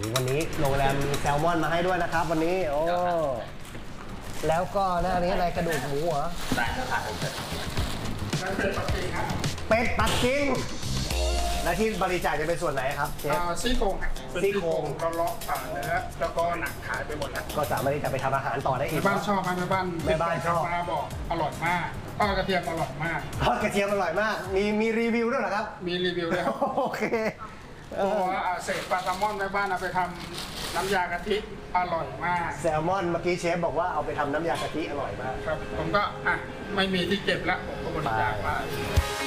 วันนี้โรงแรมมีแซลมอนมาให้ด้วยนะครับวันนี้โอ้แล้วก็หน้านี้อะไรกระดูกหมูเหรอได้ครับเป็ดปักกิ่งครับเป็ดปักกิ่งและที่บริจาคจะเป็นส่วนไหนครับเชฟซี่โครงซี่โครงเราเลาะเนื้อแล้วก็หนังขายไปหมดแล้วก็สามารถที่จะไปทำอาหารต่อได้อีกแม่บ้านชอบแม่บ้านชอบมาบอกอร่อยมากทอดกระเทียมอร่อยมากทอดกระเทียมอร่อยมากมีรีวิวด้วยเหรอครับมีรีวิวด้วยโอเคตัวเศษปลาแซลมอนแม่บ้านเอาไปทำน้ำยากะทิอร่อยมากแซลมอนเมื่อกี้เชฟบอกว่าเอาไปทำน้ำยากะทิอร่อยมากครับผมก็ไม่มีที่เก็บแล้วผมก็บริจาคมา